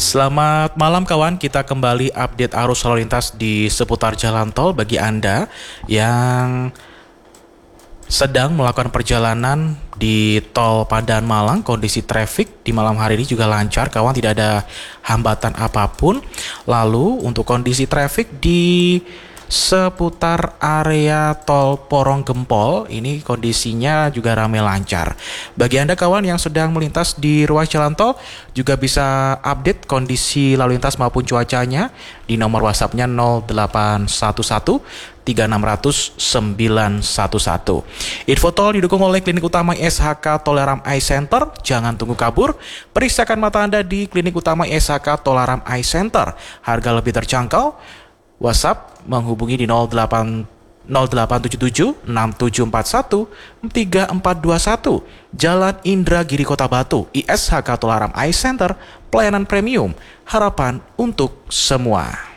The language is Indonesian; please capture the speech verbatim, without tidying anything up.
Selamat malam kawan, kita kembali update arus lalu lintas di seputar jalan tol bagi Anda yang sedang melakukan perjalanan di tol Padan Malang. Kondisi traffic di malam hari ini juga lancar kawan, tidak ada hambatan apapun. Lalu untuk kondisi traffic di seputar area tol Porong Gempol ini kondisinya juga ramai lancar. Bagi Anda kawan yang sedang melintas di ruas jalan tol juga bisa update kondisi lalu lintas maupun cuacanya di nomor WhatsApp-nya nol delapan satu satu tiga enam nol nol sembilan satu satu. Info tol didukung oleh Klinik Utama S H K Tolaram Eye Center. Jangan tunggu kabur, periksakan mata Anda di Klinik Utama S H K Tolaram Eye Center. Harga lebih terjangkau. WhatsApp menghubungi di nol delapan tujuh tujuh enam tujuh empat satu tiga empat dua satu. Jalan Indragiri Kota Batu, I S H K Tolaram Eye Center, pelayanan premium, harapan untuk semua.